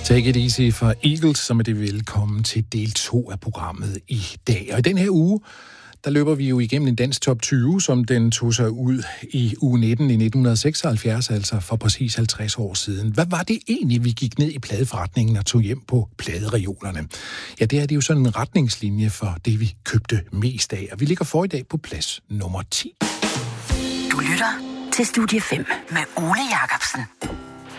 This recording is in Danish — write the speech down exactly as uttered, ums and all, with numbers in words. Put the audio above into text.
Take it easy for Eagles, som er det velkommen til del to af programmet i dag. Og i den her uge, der løber vi jo igennem en dansk top tyve, som den tog sig ud i uge nitten i nitten seksoghalvfjerds, altså for præcis halvtreds år siden. Hvad var det egentlig, vi gik ned i pladeforretningen og tog hjem på pladereolerne? Ja, det er det jo sådan en retningslinje for det, vi købte mest af, og vi ligger for i dag på plads nummer ti. Du lytter til Studie fem med Ole Jacobsen.